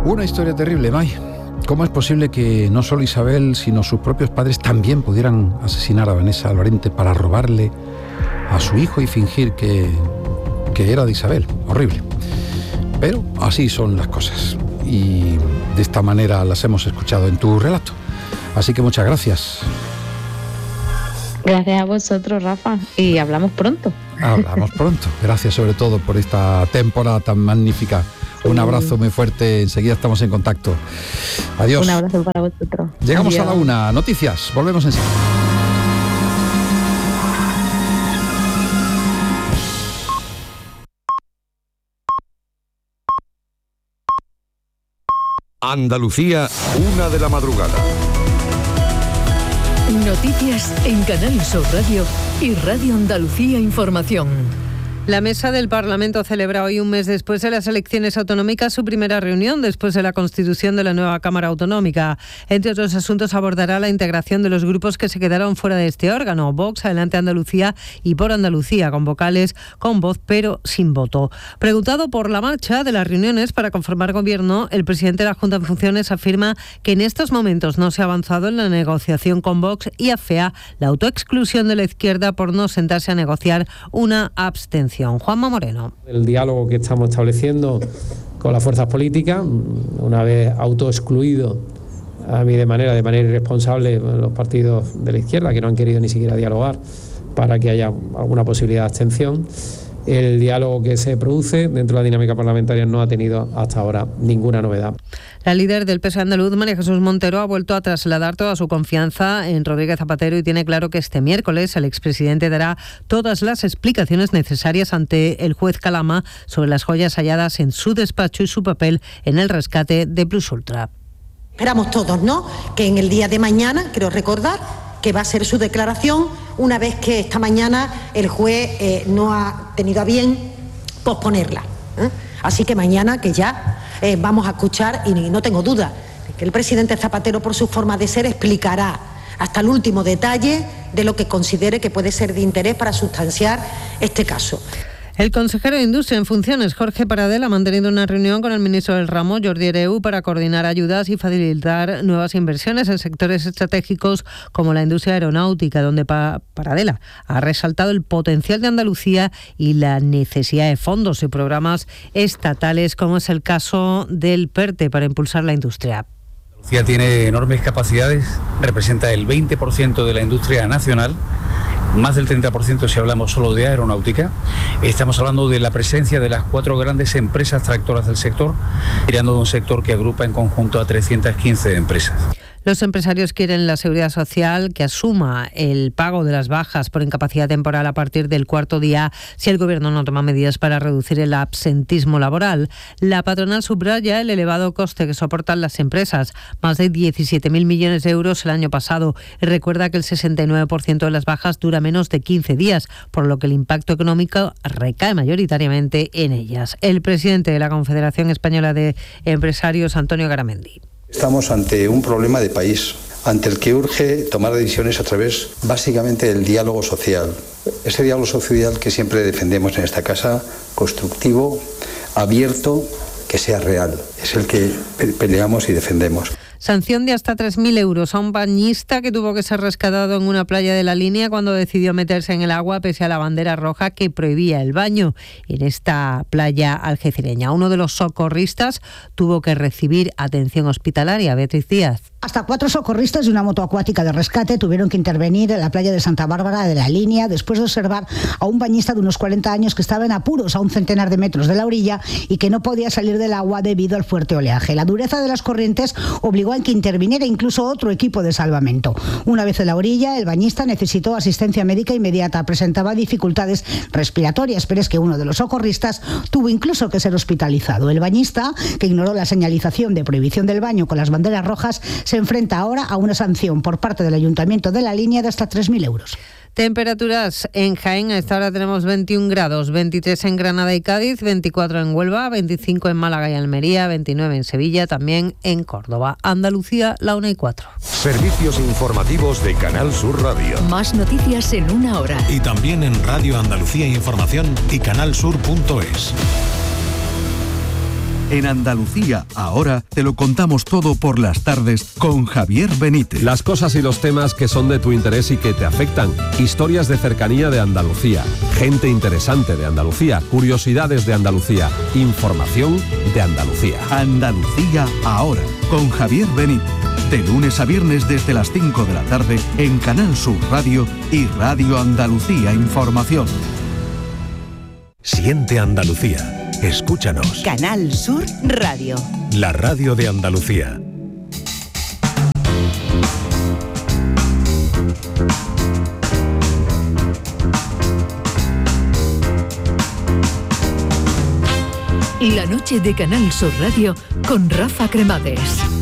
Una historia terrible, May. ¿Cómo es posible que no solo Isabel, sino sus propios padres también pudieran asesinar a Vanessa Lorente para robarle a su hijo y fingir que era de Isabel? Horrible. Pero así son las cosas. Y de esta manera las hemos escuchado en tu relato. Así que muchas gracias. Gracias a vosotros, Rafa. Y hablamos pronto. Hablamos pronto. Gracias sobre todo por esta temporada tan magnífica. Un abrazo muy fuerte, enseguida estamos en contacto. Adiós. Un abrazo para vosotros. Llegamos Adiós. a la 1, noticias, volvemos enseguida. Andalucía, 1 de la madrugada. Noticias en Canal Sur Radio y Radio Andalucía Información. La mesa del Parlamento celebra hoy, un mes después de las elecciones autonómicas, su primera reunión después de la constitución de la nueva Cámara Autonómica. Entre otros asuntos abordará la integración de los grupos que se quedaron fuera de este órgano: Vox, Adelante Andalucía y Por Andalucía, con vocales con voz pero sin voto. Preguntado por la marcha de las reuniones para conformar gobierno, el presidente de la Junta en funciones afirma que en estos momentos no se ha avanzado en la negociación con Vox y afea la autoexclusión de la izquierda por no sentarse a negociar una abstención. Juanma Moreno. El diálogo que estamos estableciendo con las fuerzas políticas, una vez autoexcluido a mí de manera irresponsable los partidos de la izquierda, que no han querido ni siquiera dialogar para que haya alguna posibilidad de abstención. El diálogo que se produce dentro de la dinámica parlamentaria no ha tenido hasta ahora ninguna novedad. La líder del PSOE andaluz, María Jesús Montero, ha vuelto a trasladar toda su confianza en Rodríguez Zapatero y tiene claro que este miércoles el expresidente dará todas las explicaciones necesarias ante el juez Calama sobre las joyas halladas en su despacho y su papel en el rescate de Plus Ultra. Esperamos todos, ¿no?, que en el día de mañana, creo recordar, que va a ser su declaración, una vez que esta mañana el juez no ha tenido a bien posponerla. Así que mañana que ya vamos a escuchar, y no tengo duda, que el presidente Zapatero, por su forma de ser, explicará hasta el último detalle de lo que considere que puede ser de interés para sustanciar este caso. El consejero de Industria en funciones, Jorge Paradel, ha mantenido una reunión con el ministro del ramo, Jordi Hereu, para coordinar ayudas y facilitar nuevas inversiones en sectores estratégicos como la industria aeronáutica, donde Paradel ha resaltado el potencial de Andalucía y la necesidad de fondos y programas estatales, como es el caso del PERTE, para impulsar la industria. Andalucía tiene enormes capacidades, representa el 20% de la industria nacional, más del 30% si hablamos solo de aeronáutica. Estamos hablando de la presencia de las 4 grandes empresas tractoras del sector, tirando de un sector que agrupa en conjunto a 315 empresas. Los empresarios quieren la Seguridad Social que asuma el pago de las bajas por incapacidad temporal a partir del 4.º día si el Gobierno no toma medidas para reducir el absentismo laboral. La patronal subraya el elevado coste que soportan las empresas, más de 17.000 millones de euros el año pasado, y recuerda que el 69% de las bajas dura menos de 15 días, por lo que el impacto económico recae mayoritariamente en ellas. El presidente de la Confederación Española de Empresarios, Antonio Garamendi. Estamos ante un problema de país, ante el que urge tomar decisiones a través básicamente del diálogo social. Ese diálogo social que siempre defendemos en esta casa, constructivo, abierto, que sea real. Es el que peleamos y defendemos. Sanción de hasta 3.000 euros a un bañista que tuvo que ser rescatado en una playa de La Línea cuando decidió meterse en el agua pese a la bandera roja que prohibía el baño en esta playa algecireña. Uno de los socorristas tuvo que recibir atención hospitalaria. Beatriz Díaz. Hasta 4 socorristas de una moto acuática de rescate tuvieron que intervenir en la playa de Santa Bárbara de La Línea después de observar a un bañista de unos 40 años que estaba en apuros a un centenar de metros de la orilla y que no podía salir del agua debido al fuerte oleaje. La dureza de las corrientes obligó a que interviniera incluso otro equipo de salvamento. Una vez en la orilla, el bañista necesitó asistencia médica inmediata. Presentaba dificultades respiratorias, pero es que uno de los socorristas tuvo incluso que ser hospitalizado. El bañista, que ignoró la señalización de prohibición del baño con las banderas rojas, se enfrenta ahora a una sanción por parte del Ayuntamiento de La Línea de hasta 3.000 euros. Temperaturas en Jaén, a esta hora tenemos 21 grados, 23 en Granada y Cádiz, 24 en Huelva, 25 en Málaga y Almería, 29 en Sevilla, también en Córdoba. Andalucía, la 1:04. Servicios informativos de Canal Sur Radio. Más noticias en 1 hora. Y también en Radio Andalucía Información y canalsur.es. En Andalucía, ahora, te lo contamos todo por las tardes con Javier Benítez. Las cosas y los temas que son de tu interés y que te afectan. Historias de cercanía de Andalucía. Gente interesante de Andalucía. Curiosidades de Andalucía. Información de Andalucía. Andalucía, ahora, con Javier Benítez. De lunes a viernes desde las 5 de la tarde en Canal Sur Radio y Radio Andalucía Información. Siente Andalucía. Escúchanos. Canal Sur Radio. La radio de Andalucía. La noche de Canal Sur Radio con Rafa Cremades.